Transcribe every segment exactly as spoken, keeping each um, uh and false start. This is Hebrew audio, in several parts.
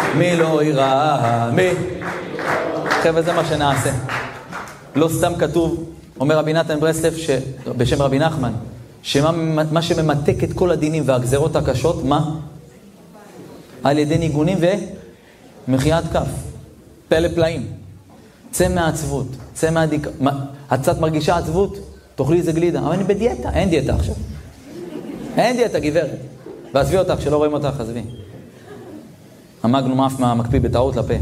מי לא יראה, מי? חבר'ה, זה מה שנעשה. לא סתם כתוב, אומר רבי נתן ברסלב, ש... בשם רבי נחמן, שמה שממתק את כל הדינים והגזרות הקשות, מה? על ידי ניגונים ומחיית כף. פלא פלאים. צא מהעצבות, צא מהדיק... את קצת מרגישה עצבות? תאכלי איזה גלידה. אבל אני בדיאטה, אין דיאטה עכשיו. אין דיאטה, גברת. ועזבי אותך, שלא רואים אותך, עזבי. המגנום אף מקפיא בטעות לפה.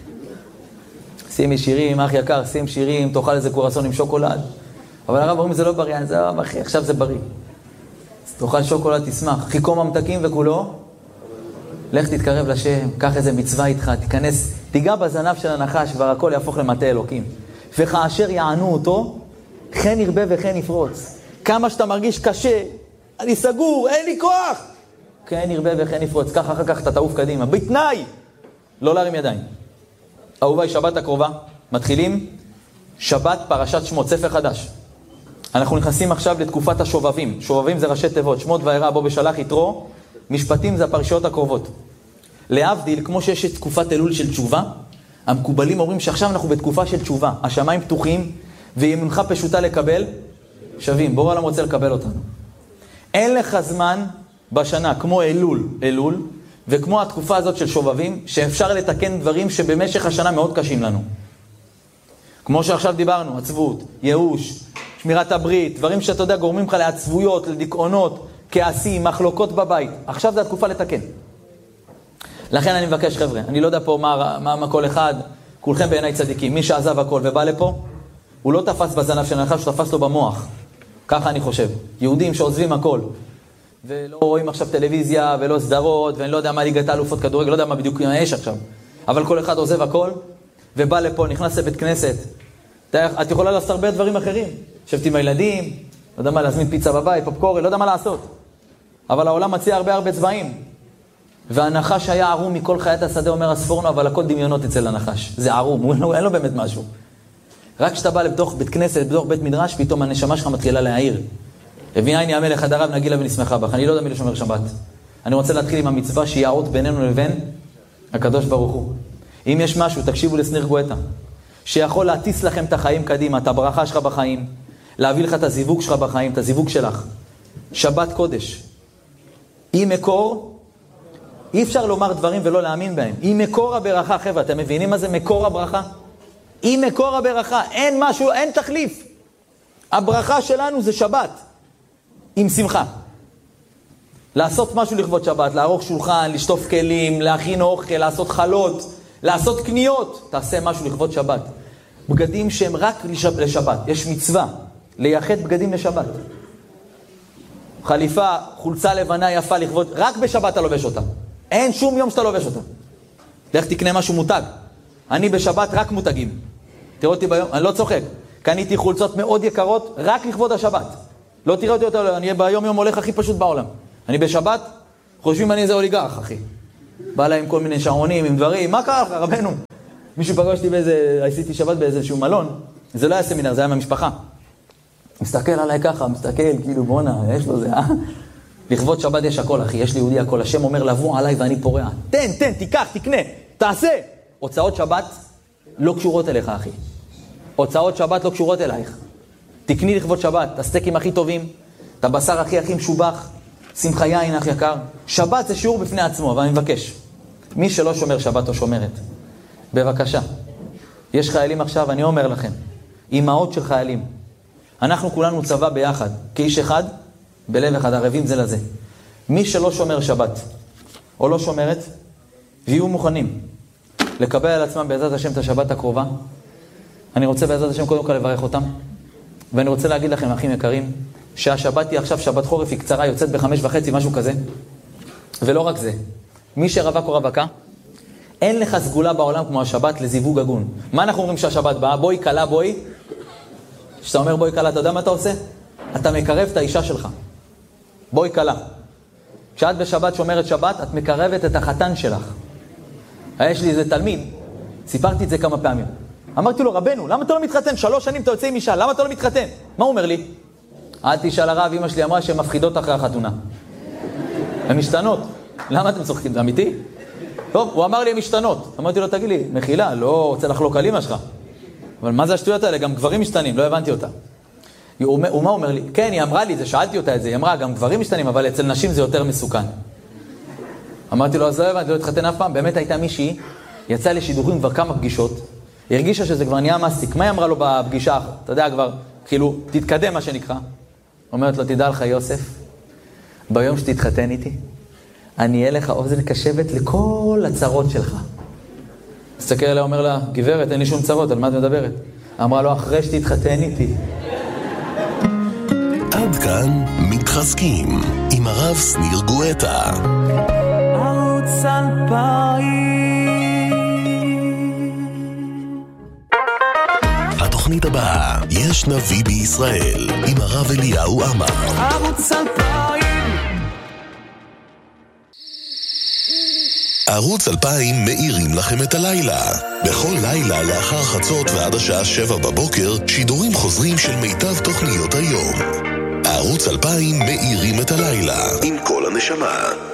שימי שירים, אח יקר, שים שירים, תאכל איזה קורסון עם שוקולד. אבל הרב אומרים, זה לא בריא, זה לא אחי, עכשיו זה בריא. תאכל שוקולד, תשמח. חיכו ממתקים וכולו, לך תתקרב לשם, קח איזה מצווה איתך, תיכנס, תיגע בזנב של הנחש, כבר הכל יהפוך למטה אלוקים. וכאשר יענו אותו, כן ירבה וכן יפרוץ. כמה שאתה מרגיש קשה, אני סגור, אין לי כוח. כן ירבה וכן יפרוץ. ככה אחר כך אתה תעוף קדימה. בתנאי, לא להרים ידיים. אהוביי, שבת הקרובה, מתחילים שבת פרשת שמות, ספר חדש. אנחנו נכנסים עכשיו לתקופת השובבים. שובבים זה ראשי תיבות, שמות ואירע בו בשלח יתרו, משפטים זה הפרשיות הקרובות. להבדיל, כמו שיש את תקופת אלול של תשובה, המקובלים אומרים שעכשיו אנחנו בתקופה של תשובה. השמיים פתוחים, וימינך פשוטה לקבל, שווים. בורא העולם רוצה לקבל אותנו. אין לך זמן בשנה, כמו אלול, אלול, וכמו התקופה הזאת של שובבים, שאפשר לתקן דברים שבמשך השנה מאוד קשים לנו. כמו שעכשיו דיברנו, עצבות, ייאוש, שמירת הברית, דברים שאתה יודע גורמים לך לעצבויות, לדיכאונות, כעסים, מחלוקות בבית. עכשיו זה התקופה לתקן. לכן אני מבקש, חבר'ה, אני לא יודע פה מה, מה, מה כל אחד, כולכם בעיניי צדיקים, מי שעזב הכל ובא לפה, הוא לא תפס בזנב של הנחש, הוא תפס לו במוח. ככה אני חושב. יהודים שעוזבים הכל, ולא רואים עכשיו טלוויזיה, ולא סדרות, ואני לא יודע מה ליגת האלופות כדורגל, לא יודע מה בדיוק יש עכשיו. אבל כל אחד עוזב הכל, ובא לפה, נכנס לבית כנסת. את יכולה לעשות הרבה דברים אחרים. יושבת עם הילדים, לא יודע מה להזמין פיצה בבית, פופקורן, לא יודע מה לעשות. אבל העולם מציע הרבה הרבה צבעים. והנחש היה ערום מכל חיית השדה, אומר הספורנו, אבל הכל דמיונות אצל הנחש. זה ערום, הוא אין לו, אין לו באמת משהו. רק כשאתה בא לבתוך בית כנסת, בתוך בית מדרש, פתאום הנשמה שלך מתחילה להעיר. הבינה הנה המלך הדרב, נגילה ונשמחה בך. אני לא יודע מי לשומר שבת. אני רוצה להתחיל עם המצווה שהיא האות בינינו לבין הקדוש ברוך הוא. אם יש משהו, תקשיבו לסניר גואטה, שיכול להטיס לכם את החיים קדימה, את הברכה שלך בחיים, להביא לך את הזיווג שלך בחיים, את הזיווג שלך. שבת קודש. היא מקור, אי אפשר לומר דברים ולא להאמין בהם. היא מקור הברכה, חבר'ה, אתם מבינים מה זה מקור הברכה? היא מקור הברכה, אין משהו, אין תחליף. הברכה שלנו זה שבת, עם שמחה. לעשות משהו לכבוד שבת, לערוך שולחן, לשטוף כלים, להכין אוכל, לעשות חלות, לעשות קניות, תעשה משהו לכבוד שבת. בגדים שהם רק לשבת, יש מצווה, לייחד בגדים לשבת. חליפה, חולצה לבנה יפה לכבוד, רק בשבת אתה לובש אותה. אין שום יום שאתה לובש אותה. לך תקנה משהו מותג. אני בשבת רק מותגים. תראו אותי ביום, אני לא צוחק. קניתי חולצות מאוד יקרות רק לכבוד השבת. לא תראה אותי אותה, אני ביום יום הולך הכי פשוט בעולם. אני בשבת, חושבים אני איזה אוליגרך, אחי. בא להם כל מיני שעונים עם דברים, מה קרה לך, רבנו? מישהו פגשתי באיזה, עשיתי שבת באיזשהו מלון, זה לא היה סמינר, זה היה מהמשפחה. מסתכל עליי ככה, מסתכל, כאילו בונה, יש לו זה, אה? לכבוד שבת יש הכל, אחי, יש לי יהודי הכל. השם אומר לבוא עליי ואני פורע. תן, תן, תיקח, תקנה, תעשה. הוצאות שבת לא קשורות אליך, אחי. הוצאות שבת לא קשורות אלייך. תקני לכבוד שבת, את הסטייקים הכי טובים, את הבשר הכי הכי משובח, שמחה יין אח יקר. שבת זה שיעור בפני עצמו, אבל אני מבקש. מי שלא שומר שבת או שומרת, בבקשה. יש חיילים עכשיו, אני אומר לכם, אמהות של חיילים. אנחנו כולנו צבא ביחד, כאיש אחד, בלב אחד, ערבים זה לזה. מי שלא שומר שבת, או לא שומרת, ויהיו מוכנים לקבל על עצמם בעזרת השם את השבת הקרובה, אני רוצה בעזרת השם קודם כל לברך אותם, ואני רוצה להגיד לכם, אחים יקרים, שהשבת היא עכשיו שבת חורף, היא קצרה, יוצאת בחמש וחצי, משהו כזה. ולא רק זה, מי שרווק או רווקה, אין לך סגולה בעולם כמו השבת לזיווג הגון. מה אנחנו אומרים שהשבת באה? בואי קלה, בואי. כשאתה אומר בואי קלה, אתה יודע מה אתה עושה? אתה מקרב את האישה שלך. בואי קלה. כשאת בשבת שומרת שבת, את מקרבת את החתן שלך. יש לי איזה תלמיד, סיפרתי את זה כמה פעמים. אמרתי לו, רבנו, למה אתה לא מתחתן? שלוש שנים אתה יוצא עם אישה, למה אתה לא מתחתן? מה הוא אומר לי? אל תשאל הרב, אמא שלי אמרה שהן מפחידות אחרי החתונה. הן משתנות. למה אתם צוחקים? זה אמיתי? טוב, הוא אמר לי משתנות. אמרתי לו, תגיד לי, מחילה, לא רוצה לחלוק על אמא שלך. אבל מה זה השטויות האלה? גם גברים משתנים, לא הבנתי אותה. ומה אומר לי? כן, היא אמרה לי, זה שאלתי אותה את זה, היא אמרה, גם גברים משתנים, אבל אצל נשים זה יותר מסוכן. אמרתי לו, אז לא הבנתי, לא התחתן אף פעם. באמת הייתה מישהי, יצאה לשידורים כבר כמה פגישות, היא הרגישה שזה כבר נהיה מסטיק. מה היא אמרה לו בפגישה? אתה יודע כבר, כאילו, תתקדם מה שנקרא. אומרת לו, תדע לך יוסף, ביום שתתחתן איתי, אני אהיה לך אוזן קשבת לכל הצרות שלך. מסתכל עליה, אומר לה, גברת, אין לי שום צרות, על מה את מדברת? אמרה לו, אחרי שתתחתן איתי. עד כאן מתחזקים עם הרב שניר גואטה. ערוץ אלפיים. התוכנית הבאה, יש נביא בישראל, עם הרב אליהו עמר. ערוץ אלפיים. ערוץ אלפיים מאירים לכם את הלילה. בכל לילה לאחר חצות ועד השעה שבע בבוקר, שידורים חוזרים של מיטב תוכניות היום. ערוץ אלפיים מאירים את הלילה עם כל הנשמה.